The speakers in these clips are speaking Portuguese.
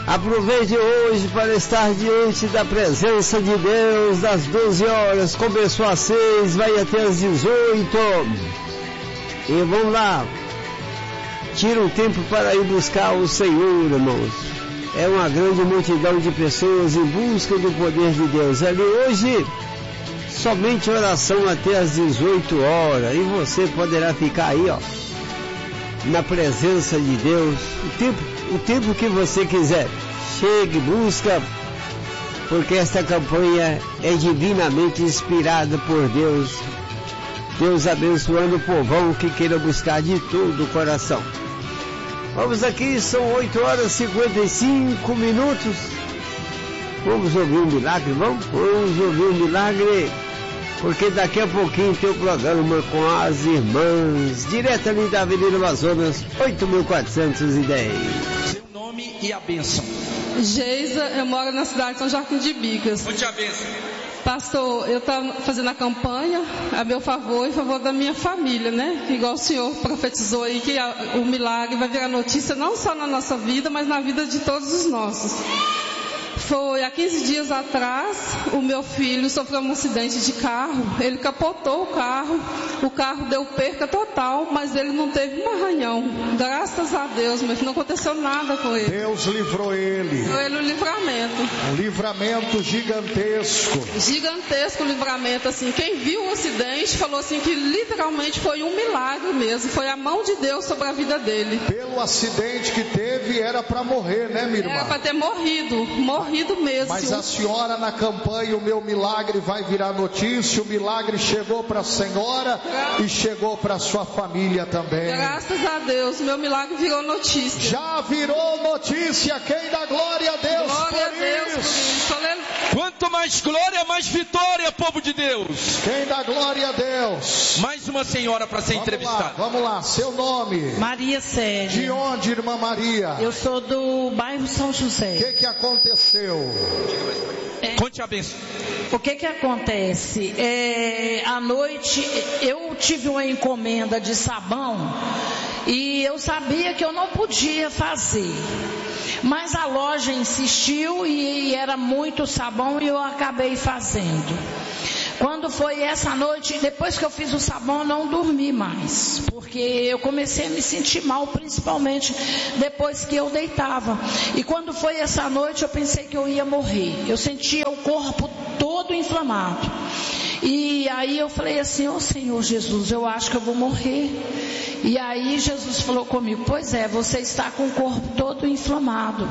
Aproveite hoje para estar diante da presença de Deus. Das 12 horas, começou às 6, vai até às 18. E vamos lá, tira um tempo para ir buscar o Senhor, irmãos. É uma grande multidão de pessoas em busca do poder de Deus. Ali hoje, somente oração até às 18 horas. E você poderá ficar aí, ó, na presença de Deus, o tempo que você quiser. Chegue, busca, porque esta campanha é divinamente inspirada por Deus. Deus abençoando o povão que queira buscar de todo o coração. Vamos aqui, são 8 horas e 55 minutos. Vamos ouvir um milagre, vamos ouvir um milagre, porque daqui a pouquinho tem o programa com as irmãs, direto ali da Avenida Amazonas, 8.410. Seu nome e a bênção. Geisa, eu moro na cidade de São Joaquim de Bicas. Onde a bênção? Pastor, eu estou fazendo a campanha a meu favor e a favor da minha família, né? Igual o senhor profetizou aí que o milagre vai virar notícia não só na nossa vida, mas na vida de todos os nossos. Foi há 15 dias atrás, o meu filho sofreu um acidente de carro, ele capotou o carro deu perca total, mas ele não teve um arranhão. Graças a Deus, mas não aconteceu nada com ele. Deus livrou ele. Foi ele o livramento. Um livramento gigantesco. Gigantesco livramento, assim. Quem viu o acidente falou assim que literalmente foi um milagre mesmo. Foi a mão de Deus sobre a vida dele. Pelo acidente que teve, era para morrer, né, minha irmã? Era para ter morrido mesmo. Mas a senhora na campanha, o meu milagre vai virar notícia. O milagre chegou para a senhora e chegou para a sua família também. Graças a Deus, meu milagre virou notícia. Já virou notícia. Quem dá glória a Deus? Glória a Deus por isso. Quanto mais glória, mais vitória, povo de Deus. Quem dá glória a Deus? Mais uma senhora para ser entrevistada. Vamos lá, seu nome? Maria Célia. De onde, irmã Maria? Eu sou do bairro São José. O que aconteceu? Conte a bênção. O que acontece? À noite eu tive uma encomenda de sabão e eu sabia que eu não podia fazer, mas a loja insistiu e era muito sabão e eu acabei fazendo. Quando foi essa noite, depois que eu fiz o sabão, eu não dormi mais, porque eu comecei a me sentir mal, principalmente depois que eu deitava. E quando foi essa noite, eu pensei que eu ia morrer. Eu sentia o corpo todo inflamado. E aí eu falei assim: ô Senhor Jesus, eu acho que eu vou morrer. E aí Jesus falou comigo: pois é, você está com o corpo todo inflamado.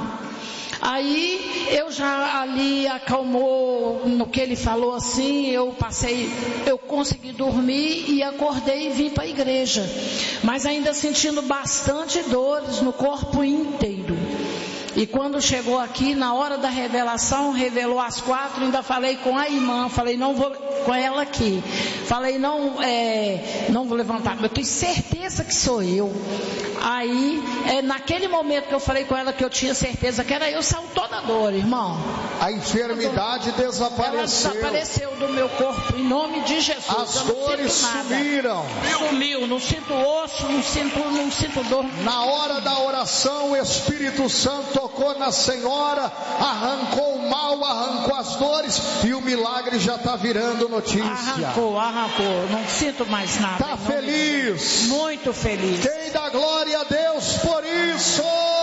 Aí eu já ali acalmou no que ele falou assim, eu consegui dormir e acordei e vim para a igreja, mas ainda sentindo bastante dores no corpo inteiro. E quando chegou aqui, na hora da revelação, revelou às 4, ainda falei com a irmã, falei, não vou com ela aqui. Falei, não vou levantar, mas eu tenho certeza que sou eu. Aí, naquele momento que eu falei com ela que eu tinha certeza que era eu, saiu toda a dor, irmão. A enfermidade desapareceu. Ela desapareceu do meu corpo, em nome de Jesus. As dores sumiram. Sumiu, não sinto osso, não sinto dor. Na hora da oração, o Espírito Santo tocou na senhora, arrancou o mal, arrancou as dores e o milagre já está virando notícia. Arrancou, não sinto mais nada. Está feliz? Muito feliz. Quem dá glória a Deus por isso?